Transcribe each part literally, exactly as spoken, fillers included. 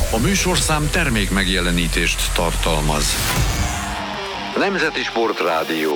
A műsorszám termék megjelenítést tartalmaz. Nemzeti Sportrádió.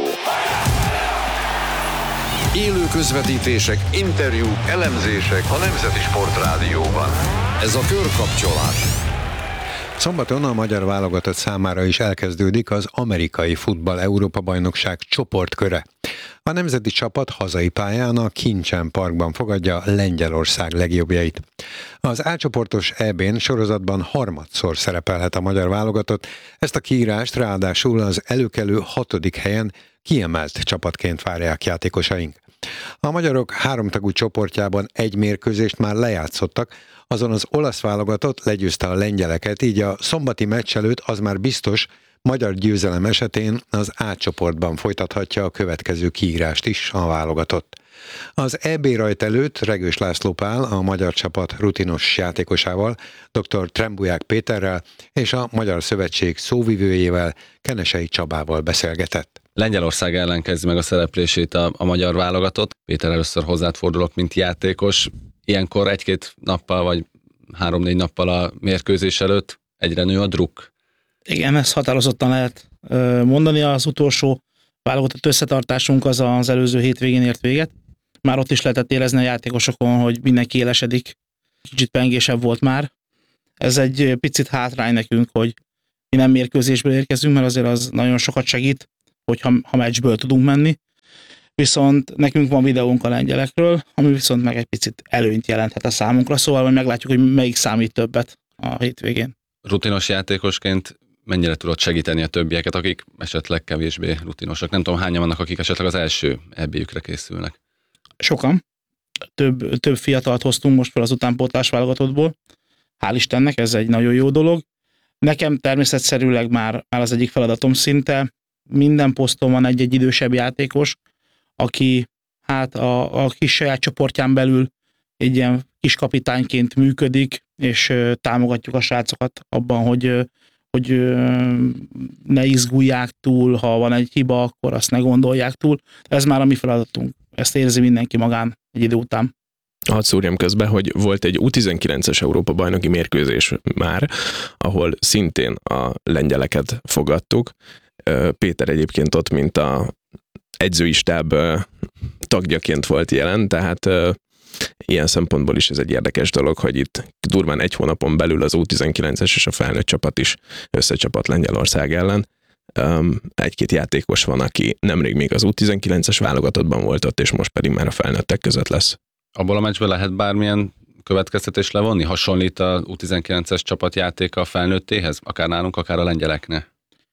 Élő közvetítések, interjúk, elemzések a Nemzeti Sportrádióban. Ez a körkapcsolás. Szombaton a magyar válogatott számára is elkezdődik az amerikai futball Európa-bajnokság csoportköre. A nemzeti csapat hazai pályán a Kincsen Parkban fogadja Lengyelország legjobbjait. Az A csoportos é bén sorozatban harmadszor szerepelhet a magyar válogatott, ezt a kiírást ráadásul az előkelő hatodik helyen kiemelt csapatként várják játékosaink. A magyarok háromtagú csoportjában egy mérkőzést már lejátszottak, azon az olasz válogatott legyőzte a lengyeleket, így a szombati meccs előtt az már biztos, magyar győzelem esetén az A csoportban folytathatja a következő kiírást is a válogatott. Az é bé rajt előtt Regős László Pál, a magyar csapat rutinos játékosával, dr. Trembuják Péterrel és a Magyar Szövetség szóvivőjével, Kenesei Csabával beszélgetett. Lengyelország ellen kezdi meg a szereplését a, a magyar válogatott. Péter, először hozzád fordulok, mint játékos. Ilyenkor egy-két nappal, vagy három-négy nappal a mérkőzés előtt egyre nő a druk. Igen, ezt határozottan lehet mondani. Az utolsó válogatott összetartásunk az az előző hétvégén ért véget. Már ott is lehetett érezni a játékosokon, hogy mindenki élesedik. Kicsit pengésebb volt már. Ez egy picit hátrány nekünk, hogy mi nem mérkőzésből érkezünk, mert azért az nagyon sokat segít, hogyha ha meccsből tudunk menni. Viszont nekünk van videónk a lengyelekről, ami viszont meg egy picit előnyt jelenthet a számunkra, szóval majd meglátjuk, hogy melyik számít többet a hétvégén. Rutinos játékosként mennyire tudod segíteni a többieket, akik esetleg kevésbé rutinosak? Nem tudom, hányan vannak, akik esetleg az első é béjükre készülnek. Sokan. Több, több fiatalt hoztunk most fel az utánpótlás válogatottból. Hál' Istennek, ez egy nagyon jó dolog. Nekem természetszerűleg már, már az egyik feladatom szinte. Minden poszton van egy-egy idősebb játékos, aki hát a, a kis saját csoportján belül egy ilyen kis kapitányként működik, és ö, támogatjuk a srácokat abban, hogy, ö, hogy ö, ne izgulják túl, ha van egy hiba, akkor azt ne gondolják túl. Ez már a mi feladatunk. Ezt érzi mindenki magán egy idő után. Hadd szúrjam közbe, hogy volt egy U tizenkilences Európa-bajnoki mérkőzés már, ahol szintén a lengyeleket fogadtuk. Péter egyébként ott, mint a edzői stáb tagjaként volt jelen, tehát ilyen szempontból is ez egy érdekes dolog, hogy itt durván egy hónapon belül az U tizenkilences és a felnőtt csapat is összecsapat Lengyelország ellen. Egy-két játékos van, aki nemrég még az U tizenkilences válogatottban volt ott, és most pedig már a felnőttek között lesz. Abból a meccsből lehet bármilyen következtetés levonni? Hasonlít a U tizenkilences csapatjátéka a felnőttéhez? Akár nálunk, akár a lengyeleknél?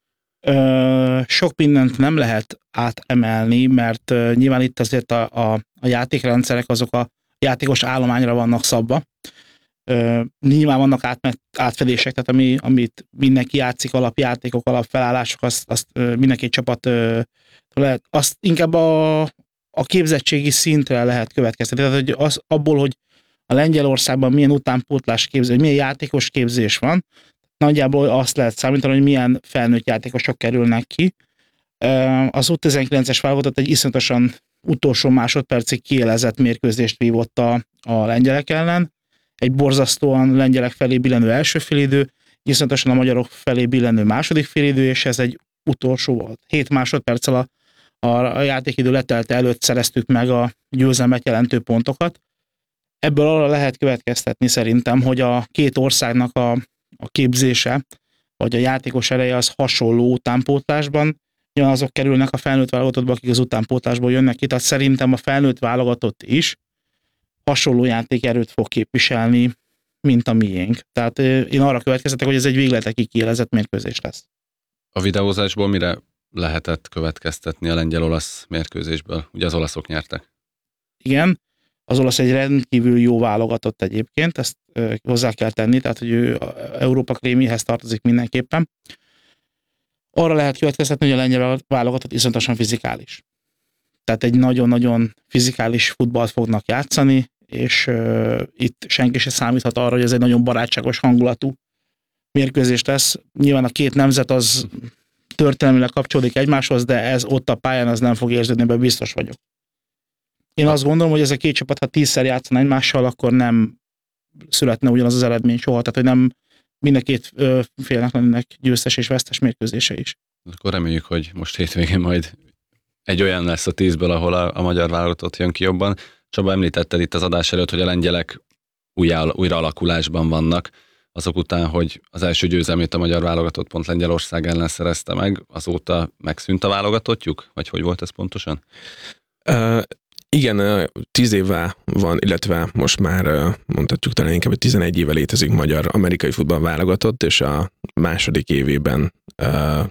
Ö, sok mindent nem lehet átemelni, mert ö, nyilván itt azért a, a, a játékrendszerek azok a játékos állományra vannak szabva. Ö, nyilván vannak átmet, átfedések, tehát ami, amit mindenki játszik, alapjátékok, alapfelállások, azt, azt ö, mindenki csapat ö, lehet, azt inkább a, a képzettségi szintre lehet következtetni. Tehát hogy az, abból, hogy a Lengyelországban milyen utánpótlás képzés, milyen játékos képzés van, nagyjából azt lehet számítani, hogy milyen felnőtt játékosok kerülnek ki. Az U tizenkilences válogatott egy iszonyatosan utolsó másodpercig kiélezett mérkőzést vívott a, a lengyelek ellen. Egy borzasztóan lengyelek felé billenő első félidő, iszonyatosan a magyarok felé billenő második félidő, és ez egy utolsó volt. Hét másodperccel a, a, a játékidő letelte előtt szereztük meg a győzelmet jelentő pontokat. Ebből arra lehet következtetni szerintem, hogy a két országnak a a képzése, vagy a játékos ereje az hasonló utánpótlásban. Nyilván azok kerülnek a felnőtt válogatottba, akik az utánpótlásból jönnek ki, tehát szerintem a felnőtt válogatott is hasonló játékerőt fog képviselni, mint a miénk. Tehát én arra következtetek, hogy ez egy végletekig kiélezett mérkőzés lesz. A videózásból mire lehetett következtetni a lengyel-olasz mérkőzésből? Ugye az olaszok nyertek. Igen. Az olasz egy rendkívül jó válogatott egyébként, ezt ö, hozzá kell tenni, tehát hogy ő Európa krémihez tartozik mindenképpen. Arra lehet következtetni, hogy a lengyel válogatott iszonyatosan fizikális. Tehát egy nagyon-nagyon fizikális futballt fognak játszani, és ö, itt senki se számíthat arra, hogy ez egy nagyon barátságos hangulatú mérkőzés lesz. Nyilván a két nemzet az történelmileg kapcsolódik egymáshoz, de ez ott a pályán az nem fog érződni, ebben biztos vagyok. Én azt gondolom, hogy ez a két csapat, ha tízszer játszana egymással, akkor nem születne ugyanaz az eredmény soha, tehát hogy nem mind a két félnek lennének győztes és vesztes mérkőzése is. Akkor reméljük, hogy most hétvégén majd egy olyan lesz a tízből, ahol a, a magyar válogatott jön ki jobban. Csaba, említetted itt az adás előtt, hogy a lengyelek újra, újra alakulásban vannak, azok után, hogy az első győzelmét a magyar válogatott pont Lengyelország ellen szerezte meg, azóta megszűnt a válogatottjuk? Vagy hogy volt ez pontosan? Uh, igen, tíz évvel van, illetve most már mondhatjuk talán inkább tizenegy éve létezik magyar amerikai futball válogatott, és a második évében uh,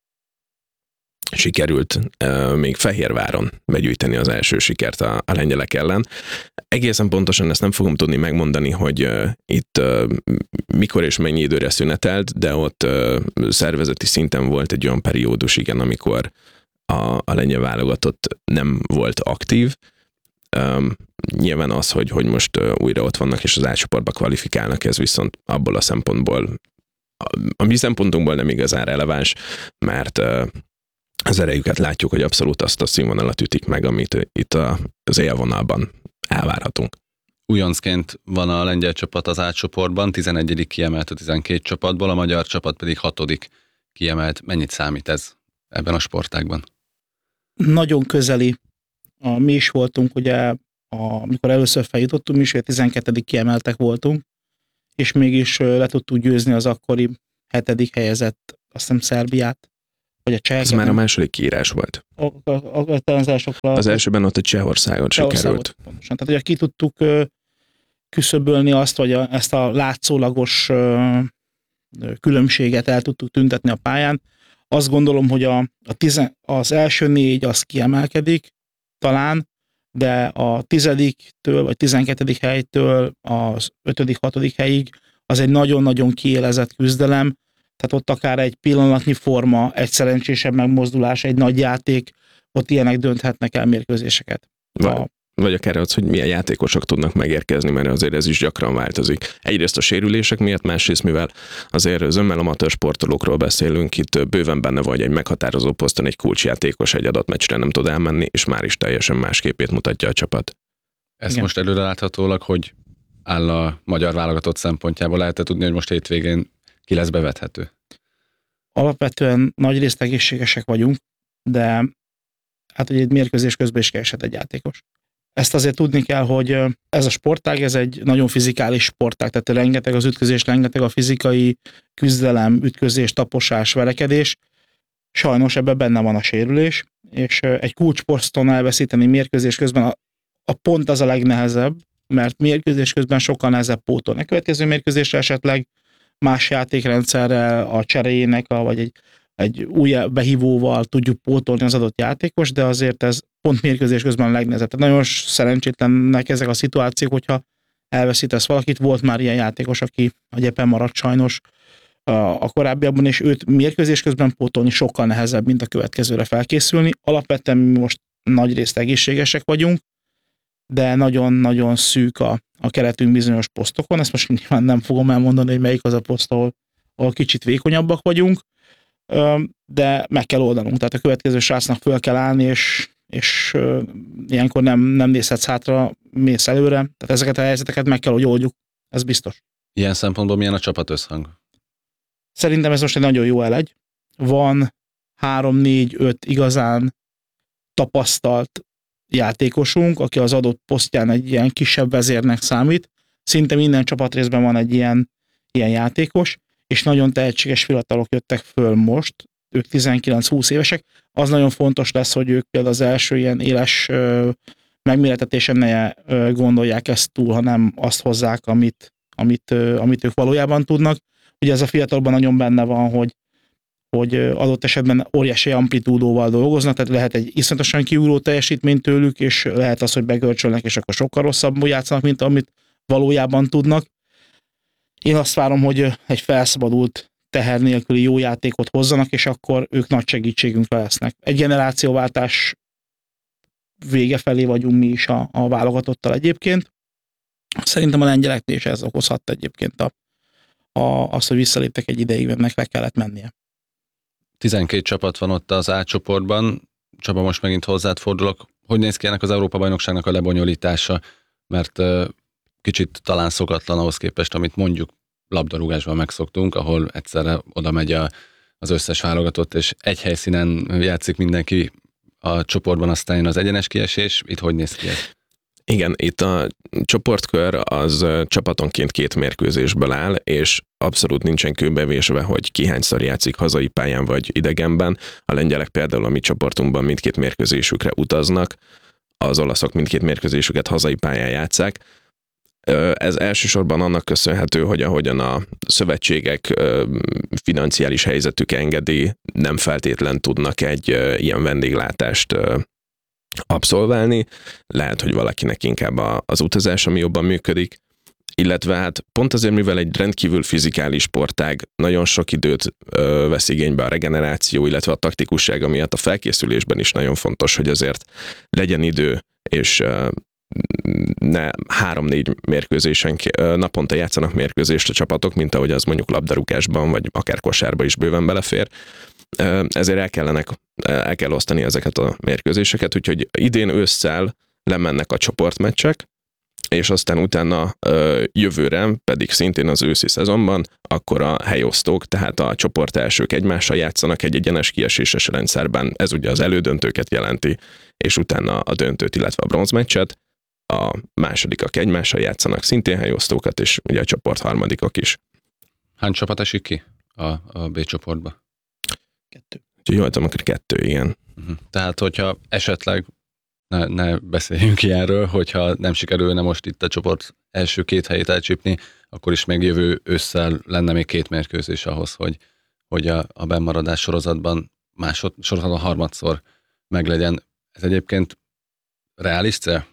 sikerült uh, még Fehérváron begyűjteni az első sikert a, a lengyelek ellen. Egészen pontosan ezt nem fogom tudni megmondani, hogy uh, itt uh, mikor és mennyi időre szünetelt, de ott uh, szervezeti szinten volt egy olyan periódus, igen, amikor a, a lengyel válogatott nem volt aktív. Um, nyilván az, hogy, hogy most uh, újra ott vannak és az A-csoportba kvalifikálnak, ez viszont abból a szempontból, a, a mi szempontunkból nem igazán releváns, mert uh, az erejüket látjuk, hogy abszolút azt a színvonalat ütik meg, amit itt a, az élvonalban elvárhatunk. Újoncként van a lengyel csapat az A-csoportban, tizenegyedik kiemelt a tizenkét csapatból, a magyar csapat pedig hatodik kiemelt. Mennyit számít ez ebben a sportágban? Nagyon közeli. A, mi is voltunk, ugye, a, amikor először feljutottunk, mi is tizenkettedik kiemeltek voltunk, és mégis le tudtuk győzni az akkori hetedik helyezett, azt hiszem, Szerbiát, vagy a cseheket. Ez már a második kiírás volt. A, a, a, a, az elsőben ott a Csehországot sikerült. Pontosan. Tehát, ugye ki tudtuk uh, küszöbölni azt, vagy a, ezt a látszólagos uh, különbséget el tudtuk tüntetni a pályán. Azt gondolom, hogy a, a tizen, az első négy az kiemelkedik, talán, de a tizediktől vagy tizenkettedik helytől az ötödik, hatodik helyig az egy nagyon-nagyon kiélezett küzdelem, tehát ott akár egy pillanatnyi forma, egy szerencsésebb megmozdulás, egy nagy játék, ott ilyenek dönthetnek el mérkőzéseket. Vagy, a, vagy akár az, hogy milyen játékosok tudnak megérkezni, mert azért ez is gyakran változik. Egyrészt a sérülések miatt, másrészt mivel azért zömmel amatőr sportolókról beszélünk, itt bőven benne vagy egy meghatározó poszton egy kulcsjátékos egy adott meccsre nem tud elmenni, és már is teljesen más képét mutatja a csapat. Ezt Igen. most előreláthatólag, hogy áll a magyar válogatott szempontjából, lehet-e tudni, hogy most hétvégén ki lesz bevethető? Alapvetően nagyrészt egészségesek vagyunk, de hát ugye egy mérkőzés közben is keresett egy játékos. Ezt azért tudni kell, hogy ez a sportág, ez egy nagyon fizikális sportág, tehát rengeteg az ütközés, rengeteg a fizikai küzdelem, ütközés, taposás, verekedés. Sajnos ebben benne van a sérülés, és egy kulcsposzton elveszíteni mérkőzés közben a, a pont az a legnehezebb, mert mérkőzés közben sokkal nehezebb pótolni. A következő mérkőzésre esetleg más játékrendszerrel, a cseréjének, a, vagy egy, egy új behívóval tudjuk pótolni az adott játékos, de azért ez pont mérkőzés közben a legnehezebb. Tehát nagyon szerencsétlenek ezek a szituációk, hogyha elveszítesz valakit. Volt már ilyen játékos, aki a gyepen maradt sajnos a korábbiakban, és őt mérkőzés közben pótolni sokkal nehezebb, mint a következőre felkészülni. Alapvetően mi most nagyrészt egészségesek vagyunk, de nagyon-nagyon szűk a, a keretünk bizonyos posztokon. Ezt most nyilván nem fogom elmondani, hogy melyik az a poszt, ahol, ahol kicsit vékonyabbak vagyunk, de meg kell oldanunk. Tehát a következő srácnak föl kell állni, és, és ilyenkor nem, nem nézhetsz hátra, mész előre. Tehát ezeket a helyzeteket meg kell, hogy oldjuk. Ez biztos. Ilyen szempontból milyen a csapat összhang? Szerintem ez most egy nagyon jó elegy. Van három, négy, öt igazán tapasztalt játékosunk, aki az adott posztján egy ilyen kisebb vezérnek számít. Szinte minden csapatrészben van egy ilyen, ilyen játékos, és nagyon tehetséges fiatalok jöttek föl most, ők tizenkilenc-húsz évesek. Az nagyon fontos lesz, hogy ők például az első ilyen éles ö, megméretetésen ne ö, gondolják ezt túl, hanem azt hozzák, amit, amit, ö, amit ők valójában tudnak. Ugye ez a fiatalban nagyon benne van, hogy hogy adott esetben óriási amplitúdóval dolgoznak, tehát lehet egy iszonyatosan kiugró teljesítmény tőlük, és lehet az, hogy begörcsölnek, és akkor sokkal rosszabbul játszanak, mint amit valójában tudnak. Én azt várom, hogy egy felszabadult teher nélküli jó játékot hozzanak, és akkor ők nagy segítségünkre lesznek. Egy generációváltás vége felé vagyunk mi is a, a válogatottal egyébként. Szerintem a lengyeleknél is ez okozhatta egyébként a, a, azt, hogy visszaléptek egy ideig, ennek le kellett mennie. tizenkét csapat van ott az A csoportban. Csaba, most megint hozzád fordulok. Hogy néz ki ennek az Európa-bajnokságnak a lebonyolítása? Mert uh, kicsit talán szokatlan ahhoz képest, amit mondjuk labdarúgásban megszoktunk, ahol egyszerre oda megy a, az összes válogatott, és egy helyszínen játszik mindenki a csoportban, aztán jön az egyenes kiesés. Itt hogy néz ki ez? Igen, itt a csoportkör az csapatonként két mérkőzésből áll, és abszolút nincsen kőbevésve, hogy ki hányszor játszik hazai pályán vagy idegenben. A lengyelek például a mi csoportunkban mindkét mérkőzésükre utaznak, az olaszok mindkét mérkőzésüket hazai pályán játsszák. Ez elsősorban annak köszönhető, hogy ahogyan a szövetségek financiális helyzetük engedi, nem feltétlen tudnak egy ilyen vendéglátást abszolválni. Lehet, hogy valakinek inkább az utazás, ami jobban működik, illetve hát pont azért, mivel egy rendkívül fizikális sportág, nagyon sok időt ö, vesz igénybe a regeneráció, illetve a taktikusság, miatt a felkészülésben is nagyon fontos, hogy azért legyen idő, és ö, ne három-négy mérkőzésen naponta játszanak mérkőzést a csapatok, mint ahogy az mondjuk labdarúgásban, vagy akár kosárba is bőven belefér. Ezért el, kellenek, el kell osztani ezeket a mérkőzéseket, úgyhogy idén ősszel lemennek a csoportmeccsek, és aztán utána jövőre, pedig szintén az őszi szezonban, akkor a helyosztók, tehát a csoport elsők egymással játszanak egy egyenes kieséses rendszerben, ez ugye az elődöntőket jelenti, és utána a döntőt, illetve a bronzmeccset, a másodikak egymással játszanak szintén helyosztókat, és ugye a csoport harmadikok is. Hány csapat esik ki a, a B csoportba? Kettő. Úgyhogy jól tudom, akkor kettő, igen. Uh-huh. Tehát, hogyha esetleg, ne, ne beszéljünk ilyenről, hogyha nem sikerülne most itt a csoport első két helyét elcsípni, akkor is még jövő ősszel lenne még két mérkőzés ahhoz, hogy, hogy a, a bennmaradás sorozatban másod, sorozatban harmadszor meglegyen. Ez egyébként reális cél?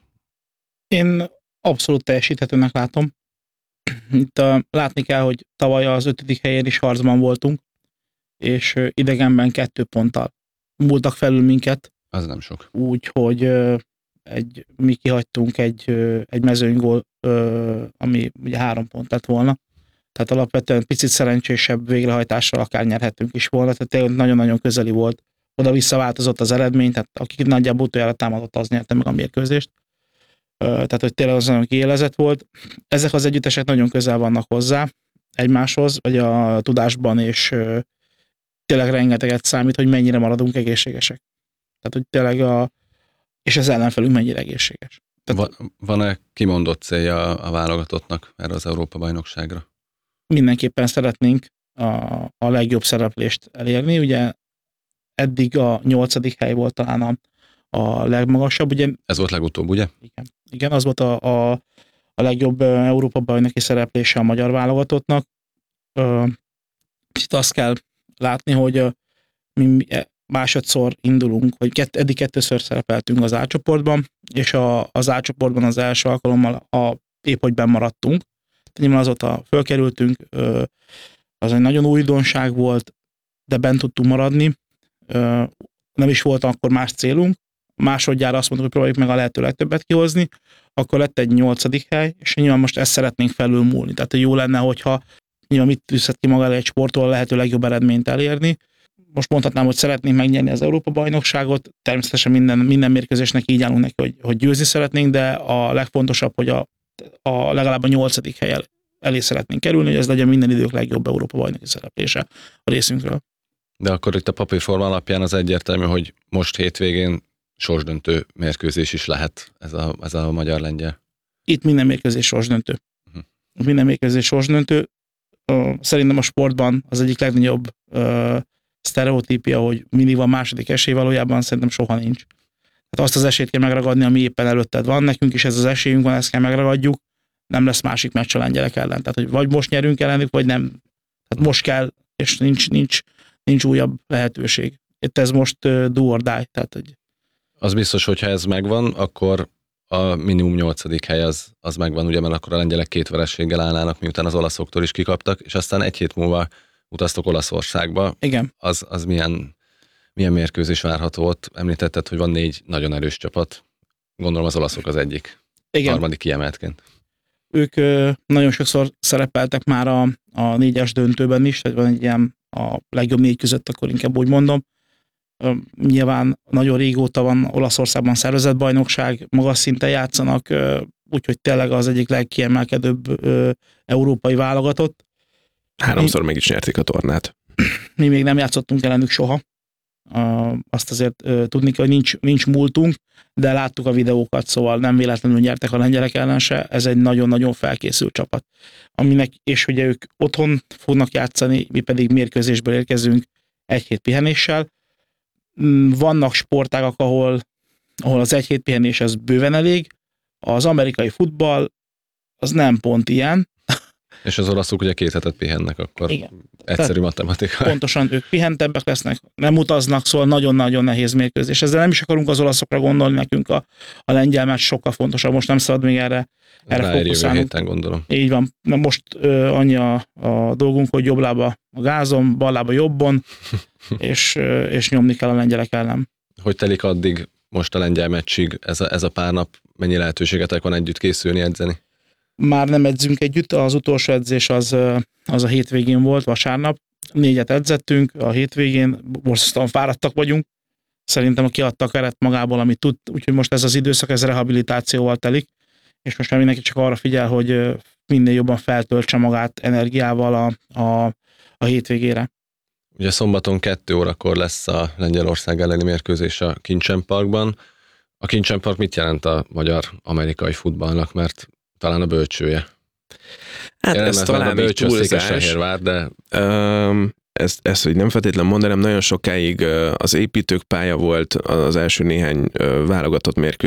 Én abszolút teljesíthetőnek látom. Itt a, látni kell, hogy tavaly az ötödik helyen is harcban voltunk, és idegenben kettő ponttal múltak felül minket. Az nem sok. Úgyhogy egy, mi kihagytunk egy, egy mezőnygól, ami ugye három pont lett volna. Tehát alapvetően picit szerencsésebb végrehajtással akár nyerhetünk is volna. Tehát tényleg nagyon-nagyon közeli volt. Oda-vissza változott az eredmény, tehát aki nagyjából utoljára támadott, az nyerte meg a mérkőzést. Tehát, hogy tényleg az nagyon kiélezett volt. Ezek az együttesek nagyon közel vannak hozzá egymáshoz, vagy a tudásban, és tényleg rengeteget számít, hogy mennyire maradunk egészségesek. Tehát, hogy tényleg a... és az ellenfelünk mennyire egészséges. Tehát, Van, van-e kimondott célja a válogatottnak erre az Európa-bajnokságra? Mindenképpen szeretnénk a, a legjobb szereplést elérni. Ugye eddig a nyolcadik hely volt talán a, a legmagasabb. Ugye, Ez volt legutóbb, ugye? Igen, igen az volt a, a, a legjobb Európa-bajnoki szereplése a magyar válogatottnak. Itt azt kell látni, hogy mi másodszor indulunk, vagy kett, eddig kettőször szerepeltünk az A csoportban, és a, az A csoportban az első alkalommal a, épp hogy bennmaradtunk. Nyilván azóta fölkerültünk, az egy nagyon újdonság volt, de bent tudtunk maradni. Nem is volt akkor más célunk. Másodjára azt mondtuk, hogy próbáljuk meg a lehető legtöbbet kihozni, akkor lett egy nyolcadik hely, és nyilván most ezt szeretnénk felülmúlni. Tehát jó lenne, hogyha nyilván mit tűzhet ki maga egy sporttól a lehető legjobb eredményt elérni. Most mondhatnám, hogy szeretnénk megnyerni az Európa-bajnokságot, természetesen minden, minden mérkőzésnek így állunk neki, hogy, hogy győzni szeretnénk, de a legfontosabb, hogy a, a legalább a nyolcadik hely el, elé szeretnénk kerülni, hogy ez legyen minden idők legjobb Európa-bajnoki szereplése a részünkről. De akkor itt a papírforma alapján az egyértelmű, hogy most hétvégén sorsdöntő mérkőzés is lehet ez a, ez a magyar-lengyel. Itt minden mérkőzés sorsdöntő. Uh-huh. Minden mérkőzés sorsdöntő. Uh, szerintem a sportban az egyik legnagyobb uh, sztereotípia, hogy mindig van második esély, valójában szerintem soha nincs. Tehát azt az esélyt kell megragadni, ami éppen előtted van. Nekünk is ez az esélyünk van, ezt kell megragadjuk. Nem lesz másik meccs a lengyelek ellen. Tehát, hogy vagy most nyerünk ellenük, vagy nem. Tehát most kell, és nincs, nincs, nincs újabb lehetőség. Itt ez most uh, do or die. Tehát, hogy az biztos, hogyha ez megvan, akkor a minimum nyolcadik hely az, az megvan, ugye, mert akkor a lengyelek két vereséggel állnának, miután az olaszoktól is kikaptak, és aztán egy hét múlva utaztok Olaszországba. Igen. Az, az milyen, milyen mérkőzés várható ott? Említetted, hogy van négy nagyon erős csapat. Gondolom az olaszok az egyik. Igen. Harmadik kiemeltként. Ők ö, nagyon sokszor szerepeltek már a, a négyes döntőben is, tehát van egy ilyen a legjobb négy között, akkor inkább úgy mondom. Nyilván nagyon régóta van Olaszországban szervezett bajnokság, magas szinten játszanak, úgyhogy tényleg az egyik legkiemelkedőbb európai válogatott. Háromszor meg is nyerték a tornát. Mi még nem játszottunk ellenük soha. Uh, azt azért uh, tudni kell, hogy nincs, nincs múltunk, de láttuk a videókat, szóval nem véletlenül nyertek a lengyelek ellen se. Ez egy nagyon-nagyon felkészült csapat. Aminek, és ugye ők otthon fognak játszani, mi pedig mérkőzésből érkezünk egy hét pihenéssel. Vannak sportágak, ahol, ahol az egy hét pihenés ez bőven elég. Az amerikai futball az nem pont ilyen. És az olaszok ugye két hetet pihennek, akkor Igen. egyszerű Tehát matematika. Pontosan ők pihentebbek lesznek, nem utaznak, szóval nagyon-nagyon nehéz mérkőzés. Ezzel nem is akarunk az olaszokra gondolni, nekünk a, a lengyel meccs sokkal fontosabb. Most nem szabad még erre, erre Ráér jövő fókuszálnunk. héten gondolom. Így van. Na most ö, annyi a, a dolgunk, hogy jobb lába a gázon, bal lába jobbon, és, ö, és nyomni kell a lengyelek ellen. Hogy telik addig most a lengyel meccsig ez a, ez a pár nap, mennyi lehetőségetek van együtt készülni, edzeni? Már nem edzünk együtt, az utolsó edzés az, az a hétvégén volt, vasárnap. Négyet edzettünk a hétvégén, borzasztóan fáradtak vagyunk. Szerintem kiadta a keret magából, amit tud, úgyhogy most ez az időszak, ez rehabilitációval telik, és most már mindenki csak arra figyel, hogy minél jobban feltöltse magát energiával a, a, a hétvégére. Ugye szombaton kettő órakor lesz a Lengyelország elleni mérkőzés a Kincsen Parkban. A Kincsen Park mit jelent a magyar-amerikai futballnak, mert talán a bölcsője? Hát Jelen, ez mert talán a egy bölcső túlzás. Székesfehérvár, de Um, ezt, ezt, hogy nem feltétlenül mondanám, nagyon sokáig az építők pálya volt az első néhány válogatott mérkőzés